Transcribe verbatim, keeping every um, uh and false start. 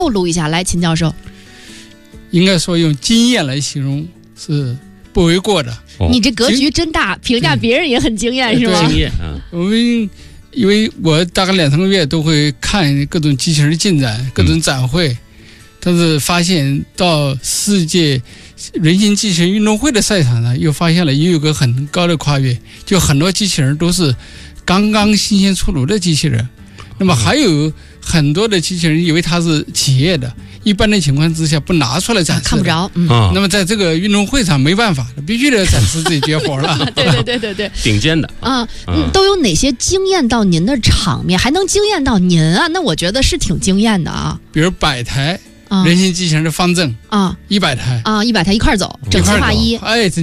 透露一下，来，秦教授。 应该说用经验来形容是不为过的。 哦、 你这格局真大，评价别人也很惊艳，是吗？ 经验啊， 我们因为我大概两三个月都会看各种机器人的进展，各种展会，嗯、但是发现到世界人形机器人运动会的赛场上，又发现了又有个很高的跨越，就很多机器人都是刚刚新鲜出炉的机器人，那么还有很多的机器人以为它是企业的。一般的情况之下不拿出来展示、啊、 看不着、嗯、 那么在这个运动会上没办法，必须得展示自己绝活了对对对对对， 顶尖的啊、嗯，都有哪些惊艳到您的场面，还能惊艳到您啊？那我觉得是挺惊艳的啊。 比如百台人形机器人的方阵啊，一百台啊，一百台一块走，整齐划一， 哎。